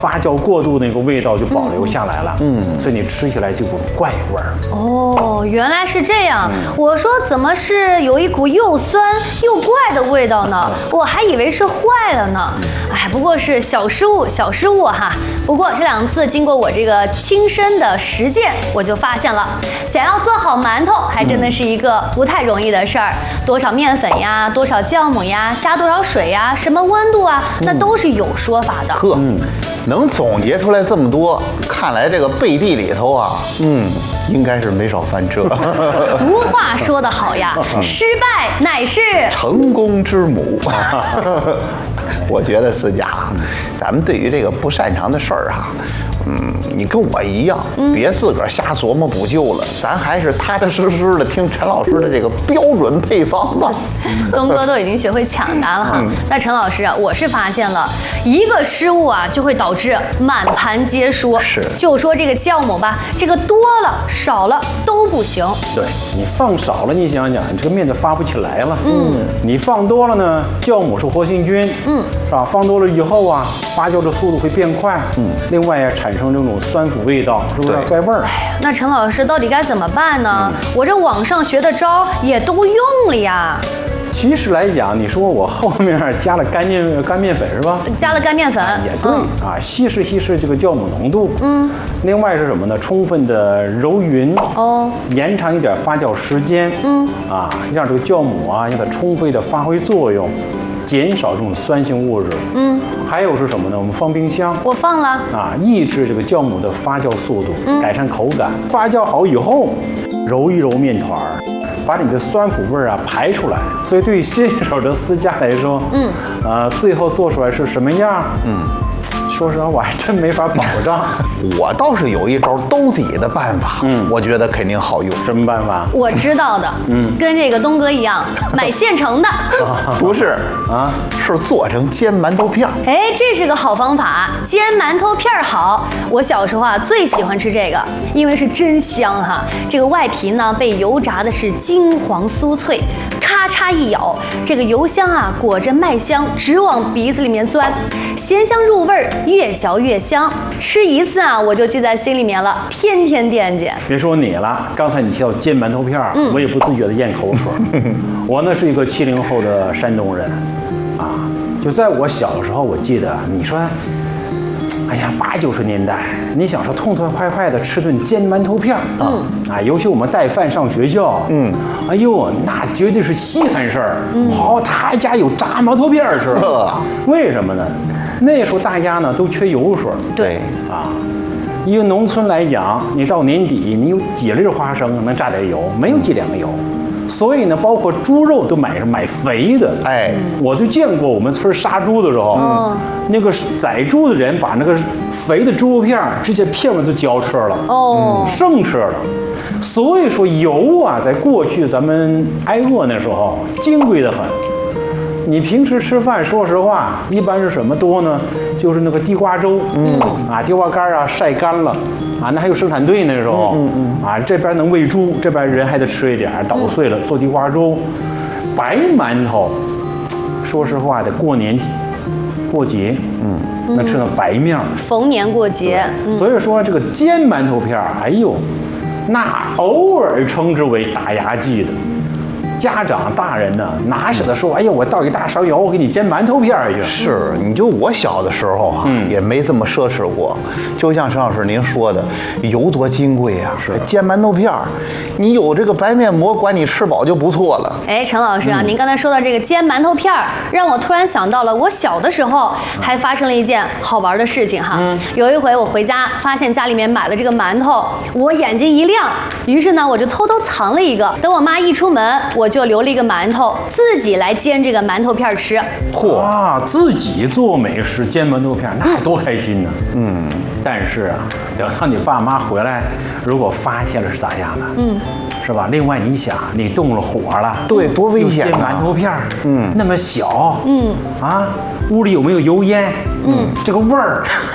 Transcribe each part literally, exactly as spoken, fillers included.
发酵过度那个味道就保留下来了，嗯，所以你吃起来就有怪味儿。 哦，原来是这样。嗯、我说怎么是有一股又酸又怪的味道呢？我还以为是坏了呢。哎，不过是小失误，小失误哈。不过这两次经过我这个亲身的实践，我就发现了，想要做好馒头，还真的是一个不太容易的事儿。多少面粉呀，多少酵母呀，加多少水呀，什么温度啊，那都是有说法的。 呵，嗯。能总结出来这么多，看来这个背地里头啊，嗯，应该是没少翻车。 俗话说得好呀，失败乃是成功之母。我觉得思佳，咱们对于这个不擅长的事儿哈，嗯，你跟我一样，别自个儿瞎琢磨补救了，咱还是踏踏实实的听陈老师的这个标准配方吧。 东哥都已经学会抢答了哈，嗯、那陈老师啊，我是发现了一个失误啊，就会导致满盘皆输。 是， 就说这个酵母吧，这个多了少了都不行。 对，你放少了，你想想，你这个面就发不起来了。嗯，你放多了呢，酵母是活性菌，嗯，是吧？放多了以后啊，发酵的速度会变快。嗯，另外呀，产生这种酸腐味道，是不是怪味儿？ 哎呀，那陈老师到底该怎么办呢？嗯、我这网上学的招也都用了呀。 其实来讲，你说我后面加了干面干面粉是吧？ 加了干面粉也对、嗯、啊，稀释稀释这个酵母浓度。嗯。另外是什么呢？充分的揉匀哦，延长一点发酵时间。嗯。啊，让这个酵母啊，让它充分的发挥作用，减少这种酸性物质。嗯。还有是什么呢？我们放冰箱。 我放了。 啊，抑制这个酵母的发酵速度，嗯、改善口感。发酵好以后，揉一揉面团儿。把你的酸腐味儿啊排出来，所以对于新手的思佳来说，嗯，啊、呃，最后做出来是什么样，嗯，说实话我还真没法保障。 我倒是有一招兜底的办法，嗯，我觉得肯定好用。 什么办法？ 我知道的，嗯，跟这个东哥一样，买现成的。 不是啊，是做成煎馒头片儿。 哎，这是个好方法，煎馒头片儿好。我小时候啊最喜欢吃这个，因为是真香哈。这个外皮呢被油炸的是金黄酥脆，咔嚓一咬，这个油香啊裹着麦香直往鼻子里面钻，咸香入味儿，越嚼越香。吃一次啊我就记在心里面了，天天惦记。 别说你了，刚才你提到煎馒头片儿，嗯、我也不自觉的咽口水。我呢是一个七零后的山东人，啊，就在我小的时候，我记得你说。哎呀，八九十年代，你想说痛痛快快的吃顿煎馒头片儿，嗯，啊，尤其我们带饭上学校，嗯，哎呦，那绝对是稀罕事儿。好、嗯，他家有炸馒头片儿吃，为什么呢？那时候大家呢都缺油水， 对， 啊，一个农村来讲，你到年底你有几粒花生能榨点油，没有几两油。所以呢，包括猪肉都买买肥的，哎，我就见过我们村杀猪的时候，嗯，那个宰猪的人把那个肥的猪肉片直接片了就嚼吃了，哦，生吃了。所以说油啊，在过去咱们挨饿那时候金贵的很。你平时吃饭，说实话，一般是什么多呢？就是那个地瓜粥，嗯，啊，地瓜干啊晒干了，啊，那还有生产队那时候，嗯嗯，啊，这边能喂猪，这边人还得吃一点，捣碎了做地瓜粥。白馒头，说实话得过年过节，嗯，能吃到白面。 逢年过节， 嗯、所以说这个煎馒头片儿，哎呦，那偶尔称之为打牙祭的。家长大人呢，哪舍得说，哎呀，我倒一大勺油，我给你煎馒头片儿去。 是，你就我小的时候啊，嗯、也没这么奢侈过。就像陈老师您说的，油多金贵啊！是煎馒头片儿，你有这个白面膜，管你吃饱就不错了。 哎，陈老师啊，嗯、您刚才说到这个煎馒头片儿，让我突然想到了我小的时候还发生了一件好玩的事情哈。嗯、有一回我回家，发现家里面买了这个馒头，我眼睛一亮，于是呢我就偷偷藏了一个。等我妈一出门，我就留了一个馒头，自己来煎这个馒头片吃。 嚯，自己做美食煎馒头片，那多开心呢！嗯，但是啊，等到你爸妈回来，如果发现了是咋样的？嗯，是吧？另外你想，你动了火了， 对，多危险啊！ 煎馒头片，嗯，那么小，嗯，啊，屋里有没有油烟？嗯，这个味儿。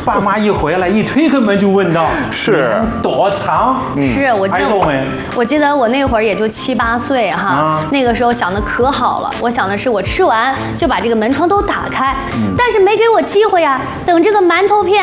爸妈一回来，一推开门就问道：“ 是多长？” 是我记得挨揍没？ 我记得我那会儿也就七八岁哈， 啊那个时候想的可好了，我想的是我吃完就把这个门窗都打开，但是没给我机会呀。等这个馒头片